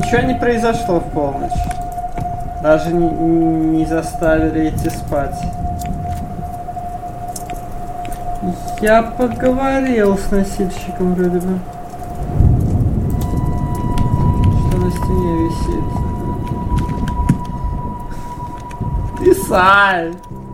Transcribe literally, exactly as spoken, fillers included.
ничего не произошло в полночь. Даже не, не заставили идти спать. Я поговорил с носильщиком вроде бы. Что на стене висит. Писай!